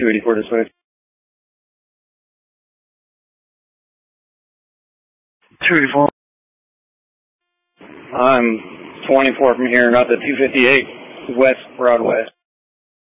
284 this way. 284. I'm 24 from here, not the 258 West Broadway.